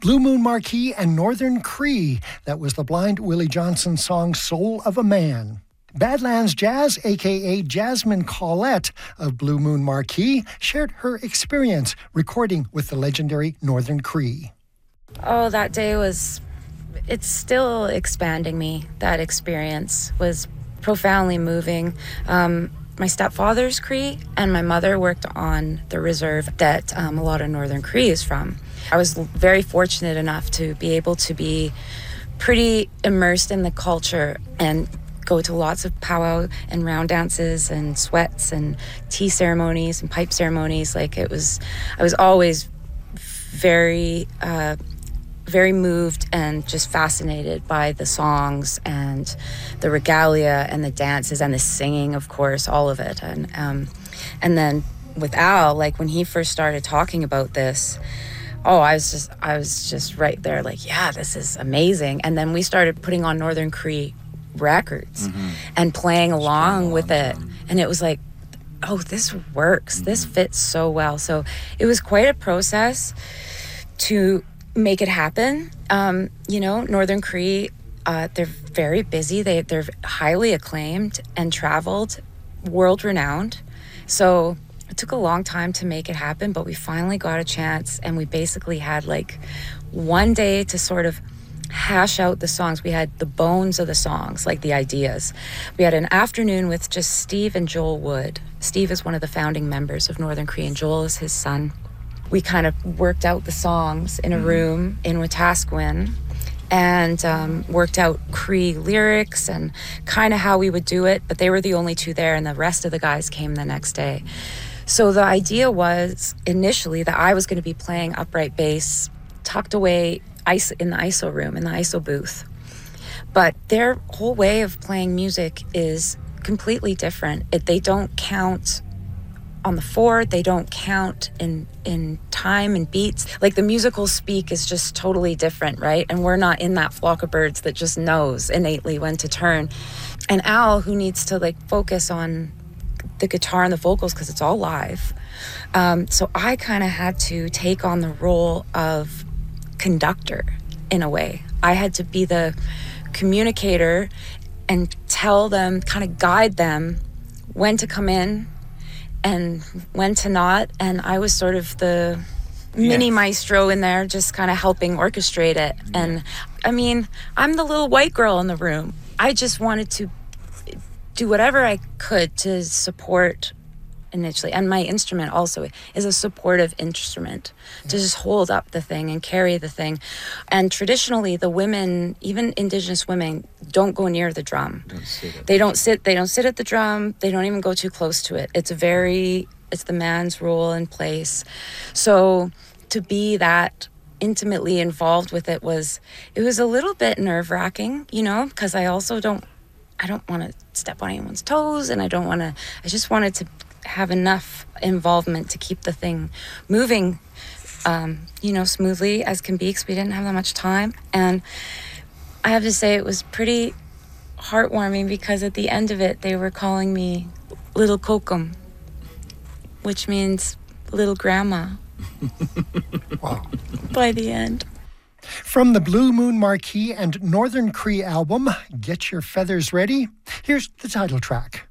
Blue Moon Marquee and Northern Cree. That was the Blind Willie Johnson song Soul of a Man. Badlands Jazz, a.k.a. Jasmine Collette of Blue Moon Marquee, shared her experience recording with the legendary Northern Cree. Oh, that day it's still expanding me. That experience was profoundly moving. My stepfather's Cree and my mother worked on the reserve that a lot of Northern Cree is from. I was very fortunate enough to be able to be pretty immersed in the culture and go to lots of powwow and round dances and sweats and tea ceremonies and pipe ceremonies. I was always very moved and just fascinated by the songs and the regalia and the dances and the singing, of course, all of it. And then with Al, when he first started talking about this, I was just right there, yeah, this is amazing. And then we started putting on Northern Cree records and playing along with it. And it was like, oh, this works. This fits so well. So it was quite a process to make it happen. Northern Cree, they're very busy. They're highly acclaimed and traveled, world-renowned. So it took a long time to make it happen, but we finally got a chance, and we basically had one day to sort of hash out the songs. We had the bones of the songs, the ideas. We had an afternoon with just Steve and Joel Wood. Steve is one of the founding members of Northern Cree, and Joel is his son. We kind of worked out the songs in a room in Wetaskiwin and worked out Cree lyrics and kind of how we would do it, but they were the only two there, and the rest of the guys came the next day. So the idea was initially that I was going to be playing upright bass tucked away in the ISO room, in the ISO booth. But their whole way of playing music is completely different. They don't count on the four, they don't count in time and beats. The musical speak is just totally different, right? And we're not in that flock of birds that just knows innately when to turn. And Al, who needs to focus on the guitar and the vocals because it's all live. So I kind of had to take on the role of conductor in a way. I had to be the communicator and tell them, kind of guide them when to come in and when to not. And I was sort of the mini maestro in there, just kind of helping orchestrate it. And I'm the little white girl in the room. I just wanted to do whatever I could to support initially. And my instrument also is a supportive instrument to just hold up the thing and carry the thing. And traditionally, the women, even Indigenous women, don't go near the drum. They don't sit at the drum. They don't even go too close to it. It's the man's role and place. So to be that intimately involved with it was a little bit nerve-wracking, because I don't want to step on anyone's toes, and I just wanted to have enough involvement to keep the thing moving, smoothly as can be, because we didn't have that much time. And I have to say it was pretty heartwarming, because at the end of it, they were calling me Little Kokum, which means little grandma. Wow. By the end. From the Blue Moon Marquee and Northern Cree album, Get Your Feathers Ready, here's the title track.